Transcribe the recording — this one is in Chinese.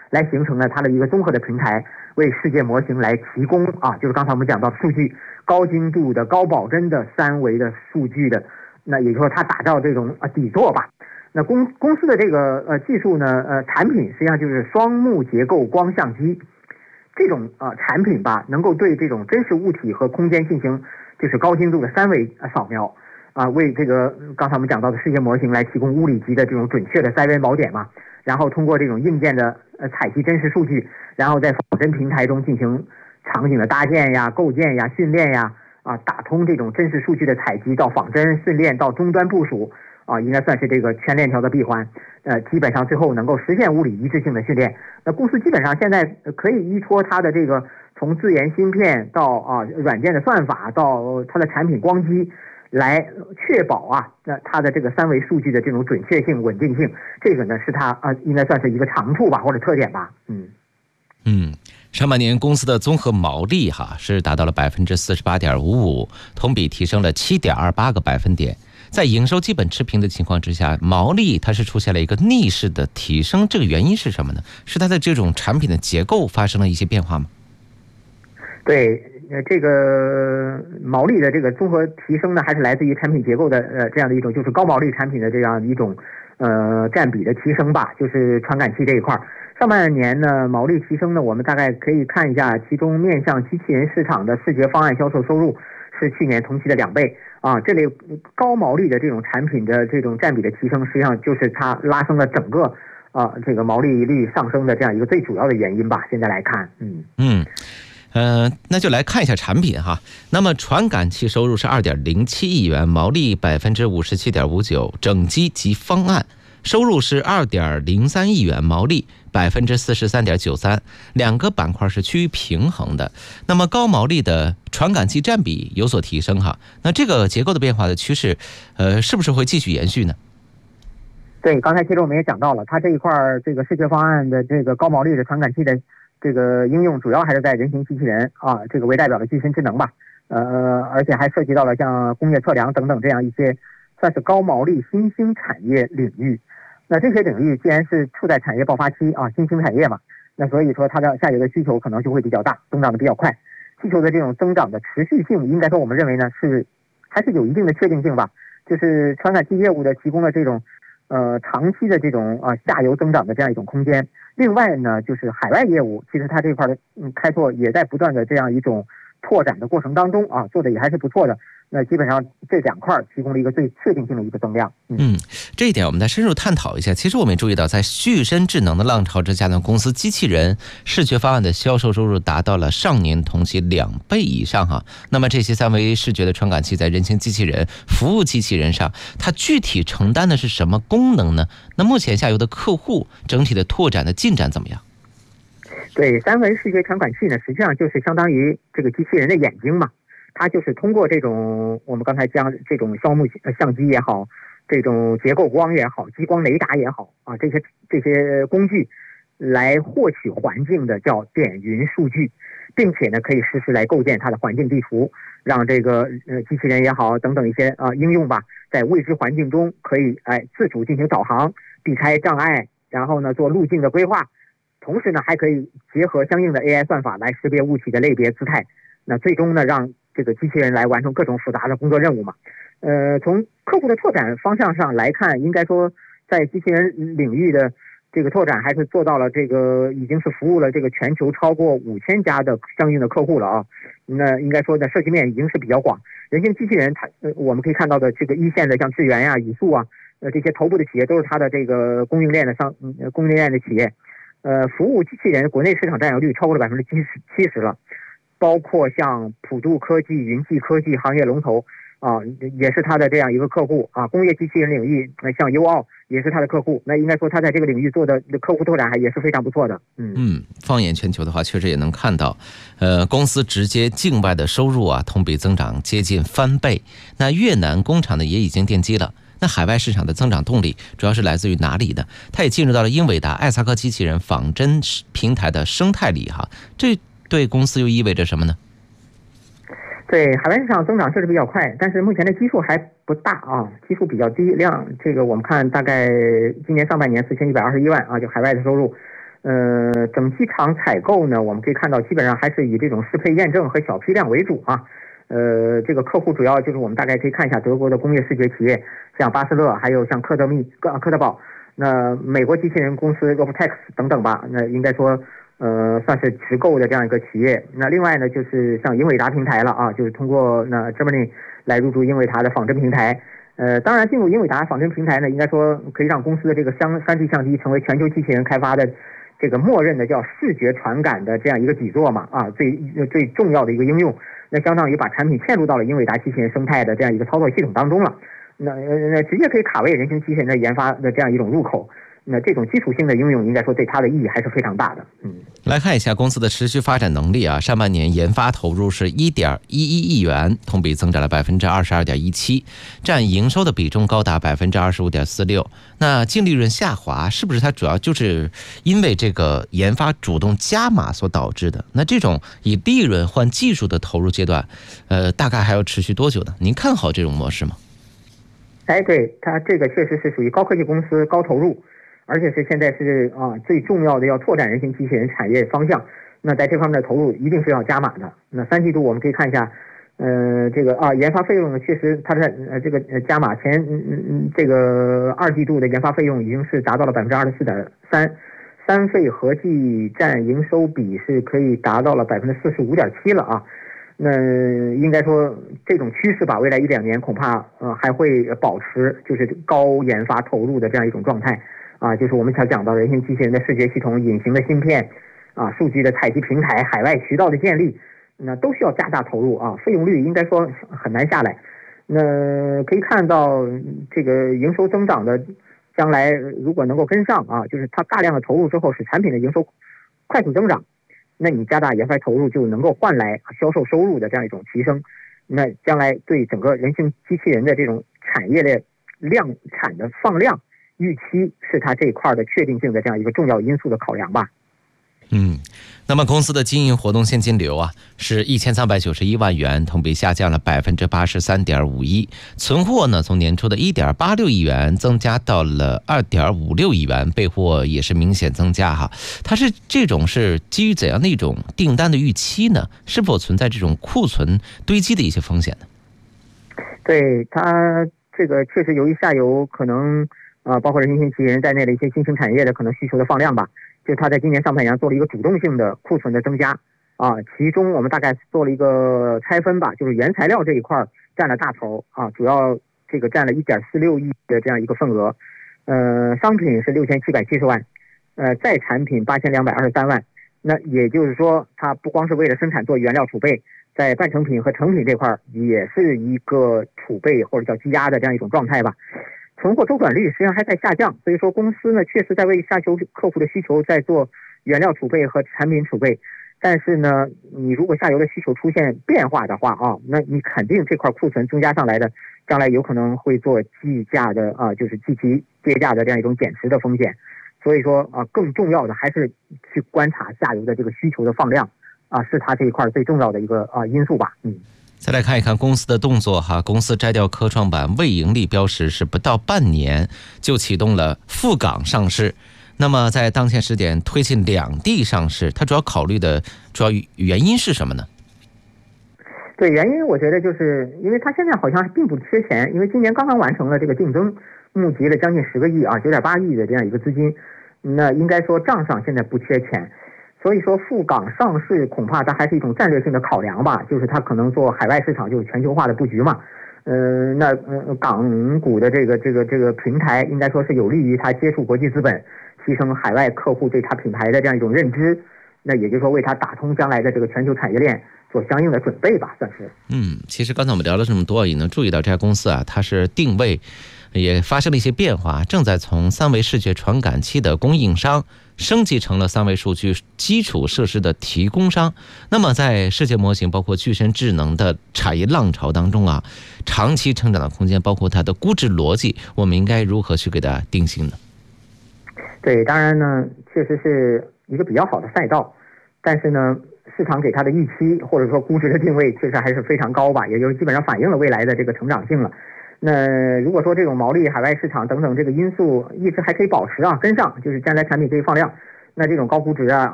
来形成了它的一个综合的平台，为世界模型来提供就是刚才我们讲到的数据高精度的、高保真的3维的数据的，那也就是说它打造这种底座吧。那公司的这个技术呢，产品实际上就是双目结构光相机这种产品吧，能够对这种真实物体和空间进行就是高精度的3维扫描为这个刚才我们讲到的世界模型来提供物理级的这种准确的3维锚点嘛，然后通过这种硬件的采集真实数据，然后在仿真平台中进行场景的搭建呀、构建呀、训练呀打通这种真实数据的采集到仿真训练到终端部署应该算是这个全链条的闭环，基本上最后能够实现物理一致性的训练。那公司基本上现在可以依托它的这个从自研芯片到软件的算法到它的产品光机来确保那它的这个3维数据的这种准确性、稳定性，这个呢是它应该算是一个长处吧，或者特点吧。 上半年公司的综合毛利是达到了 48.55%， 同比提升了 7.28个百分点。在营收基本持平的情况之下，毛利它是出现了一个逆势的提升，这个原因是什么呢？是它的这种产品的结构发生了一些变化吗？ 对，这个毛利的这个综合提升呢，还是来自于产品结构的这样的一种就是高毛利产品的这样一种占比的提升吧，就是传感器这一块。上半年呢，毛利提升呢，我们大概可以看一下，其中面向机器人市场的视觉方案销售收入是去年同期的2倍这类高毛利的这种产品的这种占比的提升，实际上就是它拉升了整个这个毛利率上升的这样一个最主要的原因吧。现在来看， 那就来看一下产品那么传感器收入是 2.07 亿元，毛利 57.59%， 整机及方案收入是 2.03 亿元，毛利 43.93%， 两个板块是趋于平衡的。那么高毛利的传感器占比有所提升那这个结构的变化的趋势是不是会继续延续呢？ 对，刚才其实我们也讲到了，它这一块这个视觉方案的这个高毛利的传感器的这个应用主要还是在人形机器人这个为代表的具身智能吧，而且还涉及到了像工业测量等等这样一些算是高毛利新兴产业领域。那这些领域既然是处在产业爆发期新兴产业嘛，那所以说它的下游的需求可能就会比较大，增长的比较快。需求的这种增长的持续性，应该说我们认为呢还是有一定的确定性吧，就是传感器业务的提供了这种长期的这种下游增长的这样一种空间。另外呢，就是海外业务，其实它这块的开拓也在不断的这样一种拓展的过程当中做的也还是不错的。那基本上这2块提供了一个最确定性的一个增量。 这一点我们再深入探讨一下。其实我们也注意到，在具身智能的浪潮之下呢，公司机器人视觉方案的销售收入达到了上年同期2倍以上那么这些3维视觉的传感器在人形机器人、服务机器人上，它具体承担的是什么功能呢？那目前下游的客户整体的拓展的进展怎么样？ 对，3维视觉传感器呢，实际上就是相当于这个机器人的眼睛嘛。它就是通过这种我们刚才讲这种双目相机也好，这种结构光也好，激光雷达也好这些工具来获取环境的叫点云数据，并且呢可以实时来构建它的环境地图，让这个机器人也好等等一些应用吧，在未知环境中可以自主进行导航，避开障碍，然后呢做路径的规划，同时呢还可以结合相应的 AI 算法来识别物体的类别姿态，那最终呢让这个机器人来完成各种复杂的工作任务嘛。从客户的拓展方向上来看，应该说在机器人领域的这个拓展还是做到了这个已经是服务了这个全球超过5000家的相应的客户了那应该说的涉及面已经是比较广。人形机器人我们可以看到的这个一线的像智源宇塑这些头部的企业都是它的这个供应链的企业。服务机器人国内市场占有率超过了70%了。包括像普度科技、云际科技行业龙头也是他的这样一个客户工业机器人领域像优奥也是他的客户。那应该说他在这个领域做的客户拓展也是非常不错的。 放眼全球的话，确实也能看到公司直接境外的收入同比增长接近翻倍。那越南工厂呢也已经奠基了。那海外市场的增长动力主要是来自于哪里呢？它也进入到了英伟达艾萨克机器人仿真平台的生态里这对公司又意味着什么呢？ 对，海外市场增长确实比较快，但是目前的基数还不大基数比较低，量这个我们看大概今年上半年4121万就海外的收入。 整机厂采购呢，我们可以看到基本上还是以这种适配验证和小批量为主啊。这个客户主要就是我们大概可以看一下德国的工业视觉企业，像巴斯勒，还有像科德堡，那美国机器人公司 Robotex 等等吧，那应该说算是直购的这样一个企业。那另外呢，就是像英伟达平台了啊，就是通过那 Germany 来入驻英伟达的仿真平台。当然进入英伟达仿真平台呢，应该说可以让公司的这个3D 相机成为全球机器人开发的这个默认的叫视觉传感的这样一个底座嘛，啊，最重要的一个应用。那相当于把产品嵌入到了英伟达机器人生态的这样一个操作系统当中了，那直接可以卡位人形机器人的研发的这样一种入口。那这种基础性的应用，应该说对它的意义还是非常大的。 来看一下公司的持续发展能力啊，上半年研发投入是1.11亿元，同比增长了22.17%，占营收的比重高达25.46%。那净利润下滑，是不是它主要就是因为这个研发主动加码所导致的？那这种以利润换技术的投入阶段，大概还要持续多久呢？您看好这种模式吗？ 对，它这个确实是属于高科技公司高投入。而且是现在是最重要的要拓展人形机器人产业方向，那在这方面的投入一定是要加码的。那3季度我们可以看一下，这个研发费用呢，确实它在这个加码前，这个2季度的研发费用已经是达到了24.3%，三费合计占营收比是可以达到了45.7%了啊。那应该说这种趋势吧，未来1-2年恐怕还会保持就是高研发投入的这样一种状态。就是我们才讲到人形机器人的视觉系统、隐形的芯片，数据的采集平台、海外渠道的建立，那都需要加大投入啊，费用率应该说很难下来。那可以看到这个营收增长的将来如果能够跟上就是它大量的投入之后，使产品的营收快速增长，那你加大研发投入就能够换来销售收入的这样一种提升。那将来对整个人形机器人的这种产业的量产的放量预期是它这一块的确定性的这样一个重要因素的考量吧。 那么公司的经营活动现金流是1391万元，同比下降了83.51%。存货呢，从年初的1.86亿元增加到了2.56亿元，备货也是明显增加哈。它是这种是基于怎样的一种订单的预期呢？是否存在这种库存堆积的一些风险呢？ 对，它这个确实由于下游可能包括人形机器人在内的一些新兴产业的可能需求的放量吧。就它在今年上半年做了一个主动性的库存的增加其中我们大概做了一个拆分吧，就是原材料这一块占了大头主要这个占了1.46亿的这样一个份额，商品是6770万，再产品8223万。那也就是说，它不光是为了生产做原料储备，在半成品和成品这块也是一个储备或者叫积压的这样一种状态吧。存货周转率实际上还在下降，所以说公司呢确实在为下游客户的需求在做原料储备和产品储备，但是呢，你如果下游的需求出现变化的话那你肯定这块库存增加上来的，将来有可能会做计价的就是计提跌价的这样一种减持的风险。所以说更重要的还是去观察下游的这个需求的放量是它这一块最重要的一个因素吧。 再来看一看公司的动作哈，公司摘掉科创板未盈利标识是不到半年就启动了赴港上市。那么在当前时点推进两地上市，它主要考虑的主要原因是什么呢？ 对，原因我觉得就是因为它现在好像并不缺钱，因为今年刚刚完成了这个竞争，募集了将近10个亿9.8亿的这样一个资金，那应该说账上现在不缺钱。所以说赴港上市恐怕它还是一种战略性的考量吧，就是它可能做海外市场，就是全球化的布局嘛。那港股的这个平台应该说是有利于它接触国际资本，提升海外客户对它品牌的这样一种认知，那也就是说为它打通将来的这个全球产业链做相应的准备吧，算是。 其实刚才我们聊了这么多，也能注意到这家公司它是定位也发生了一些变化，正在从3维视觉传感器的供应商升级成了3维数据基础设施的提供商。那么在世界模型包括具身智能的产业浪潮当中长期成长的空间包括它的估值逻辑，我们应该如何去给它定性呢？ 对，当然呢确实是一个比较好的赛道，但是呢市场给它的预期或者说估值的定位确实还是非常高吧，也就是基本上反映了未来的这个成长性了。那如果说这种毛利、海外市场等等这个因素一直还可以保持跟上，就是将来产品可以放量， 那这种高估值啊，